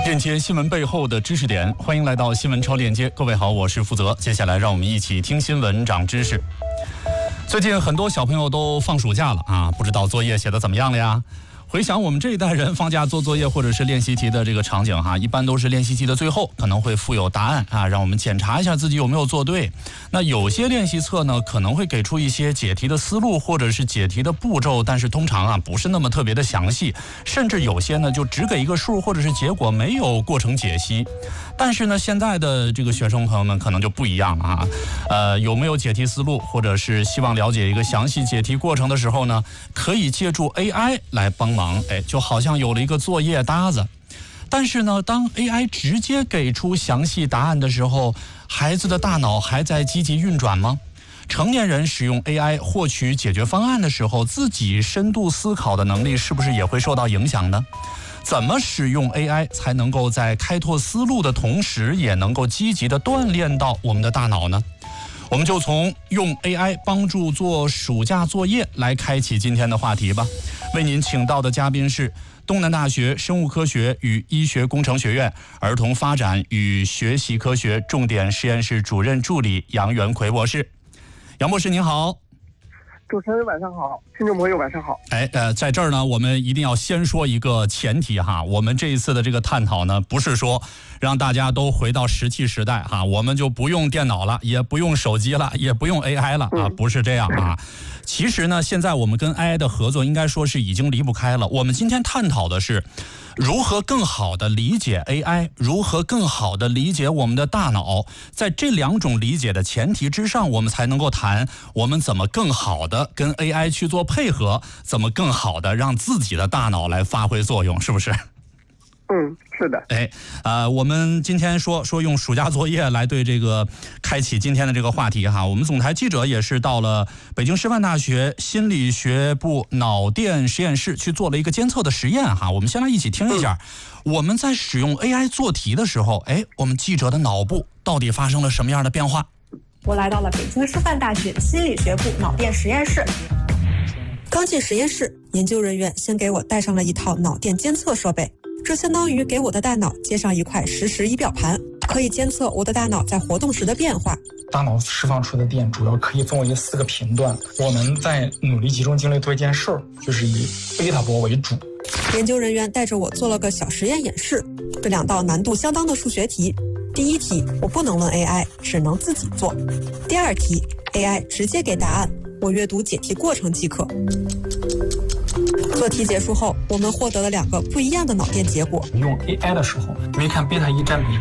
链接新闻背后的知识点，欢迎来到新闻超链接。各位好，我是负责。接下来让我们一起听新闻长知识。最近很多小朋友都放暑假了啊，不知道作业写得怎么样了呀？回想我们这一代人放假做作业或者是练习题的这个场景哈，一般都是练习题的最后可能会附有答案啊，让我们检查一下自己有没有做对。那有些练习册呢可能会给出一些解题的思路或者是解题的步骤，但是通常啊不是那么特别的详细，甚至有些呢就只给一个数或者是结果，没有过程解析。但是呢现在的这个学生朋友们可能就不一样啊，有没有解题思路或者是希望了解一个详细解题过程的时候呢，可以借助 AI 来帮忙，就好像有了一个作业搭子。但是呢，当 AI 直接给出详细答案的时候，孩子的大脑还在积极运转吗？成年人使用 AI 获取解决方案的时候，自己深度思考的能力是不是也会受到影响呢？怎么使用 AI 才能够在开拓思路的同时，也能够积极地锻炼到我们的大脑呢？我们就从用 AI 帮助做暑假作业来开启今天的话题吧。为您请到的嘉宾是东南大学生物科学与医学工程学院儿童发展与学习科学重点实验室主任助理杨元奎博士。杨博士您好。 主持人晚上好，听众朋友晚上好。 在这儿呢，我们一定要先说一个前提哈，我们这一次的这个探讨呢，不是说让大家都回到石器时代哈，我们就不用电脑了，也不用手机了，也不用 AI 了啊，不是这样啊。其实呢，现在我们跟 AI 的合作应该说是已经离不开了。我们今天探讨的是如何更好地理解 AI， 如何更好地理解我们的大脑。在这两种理解的前提之上，我们才能够谈我们怎么更好地跟 AI 去做配合，怎么更好地让自己的大脑来发挥作用，是不是？ 是的。 我们今天说用暑假作业来对这个开启今天的这个话题哈。我们总台记者也是到了北京师范大学心理学部脑电实验室去做了一个监测的实验哈。我们先来一起听一下，我们在使用 AI 做题的时候，我们记者的脑部到底发生了什么样的变化？ 我来到了北京师范大学心理学部脑电实验室。刚进实验室，研究人员先给我带上了一套脑电监测设备。这相当于给我的大脑接上一块实时仪表盘，可以监测我的大脑在活动时的变化。 大脑释放出的电主要可以分为4个频段，我们在努力集中精力做一件事儿，就是以贝塔波为主。 研究人员带着我做了个小实验演示，这2道难度相当的数学题。第一题我不能问 AI， 只能自己做。第二题 AI 直接给答案，我阅读解题过程即可。做题结束后，我们获得了2个不一样的脑电结果。 用 AI 的时候，因为看贝塔1占比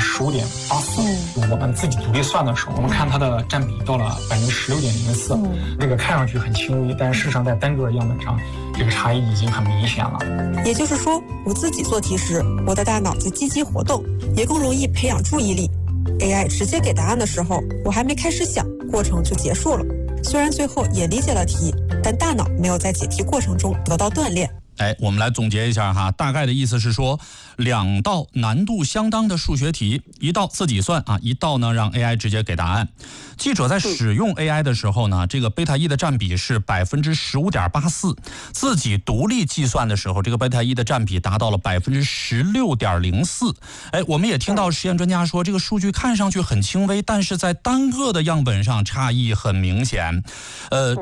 15.84%，我们自己独立算的时候，我们看它的占比到了16.04%。这个看上去很轻微，但事实上在单个样本上，这个差异已经很明显了。 也就是说，我自己做题时，我的大脑在积极活动，也更容易培养注意力。AI 直接给答案的时候，我还没开始想，过程就结束了。虽然最后也理解了题，但大脑没有在解题过程中得到锻炼。 我们来总结一下哈，大概的意思是说，2道难度相当的数学题，一道自己算啊，一道呢让 AI 直接给答案。记者在使用 AI 的时候呢，这个贝塔1的占比是15.84%，自己独立计算的时候，这个贝塔1的占比达到了16.04%。我们也听到实验专家说，这个数据看上去很轻微，但是在单个的样本上差异很明显。